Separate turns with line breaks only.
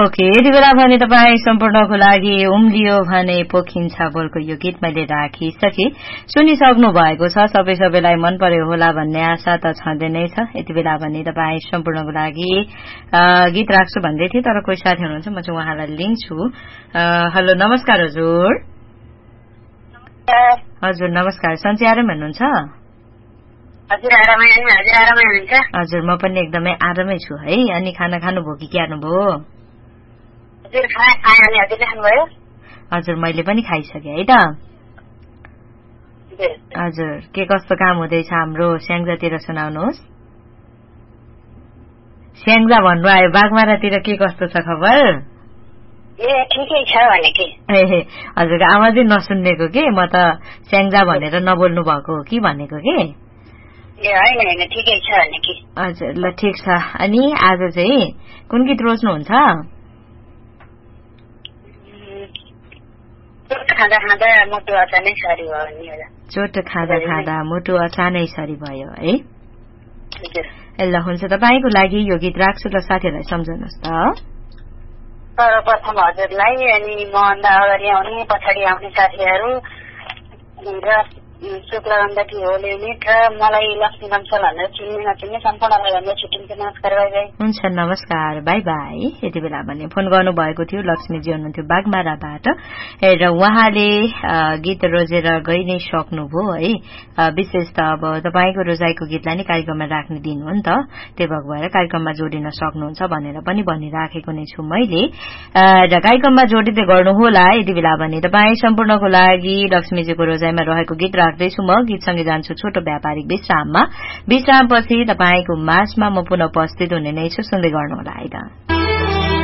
okay यति बेला भने तपाईँ सम्पूर्णको लागि उम्लियो भने पोखिन्छ बोलको यो गीत मैले राखिसके सुनिसक्नु भएको छ सबैलाई मन पर्यो होला भन्ने आशा त छँदै नै छ यति बेला भने तपाईँ सम्पूर्णको लागि गीत राख्छु भन्दै थिए तर कोही साथी हुनुहुन्छ म चाहिँ उहाँलाई लिन्छु हेलो नमस्कार हजुर हजुर नमस्कार सन्चै आराम हुनुहुन्छ हजुर म पनि एकदमै आरामै छु है अनि खाना खानुभयो कि क्यार्नुभयो हजुर मैले पनि खाइसकेँ है त हजुर के कस्तो काम हुँदैछ हाम्रो स्याङ्जातिर सुनाउनुहोस् स्याङ्जा भन्नु आयो बागमारातिर के कस्तो छ खबर हजुरको आवाजै नसुन्नेको के म त स्याङ्जा भनेर नबोल्नु भएको हो कि भनेको के हजुर ल ठिक छ अनि आज चाहिँ कुन गीत रोज्नुहुन्छ चोट खाँदा खाँदा मुटु अचानै सरी भयो है ल हुन्छ तपाईँको लागि यो गीत राख्छु ल साथीहरूलाई सम्झाउनुहोस् त
सर्वप्रथम हजुरलाई अनि मभन्दा अगाडि आउने पछाडि आउने साथीहरू र शुक्लगण्डकी होली मिट र मलाई लक्ष्मी कञ्चल भनेर चिन्ने नचिन्ने सम्पूर्णलाई भन्दा छुट्टिन्छ नमस्कार बाई बाई
हुन्छ नमस्कार बाई बाई यति बेला भने फोन गर्नुभएको थियो लक्ष्मीजी हुनुहुन्थ्यो बागमाराबाट र उहाँले गीत रोजेर गइ नै सक्नुभयो है विशेष त अब तपाईँको रोजाइको गीतलाई नै कार्यक्रममा राख्ने दिन हो नि त त्यही भएको भएर कार्यक्रममा जोडिन सक्नुहुन्छ भनेर पनि भनिराखेको नै छु मैले र कार्यक्रममा जोडिँदै गर्नुहोला यति बेला भने तपाईँ सम्पूर्णको लागि लक्ष्मीजीको रोजाइमा रहेको गीत राख्दैछु म गीतसँगै जान्छु छोटो व्यापारिक विश्राममा विश्रामपछि तपाईको माझमा म पुनः उपस्थित हुने नै छु सुन्दै गर्नुहोला है त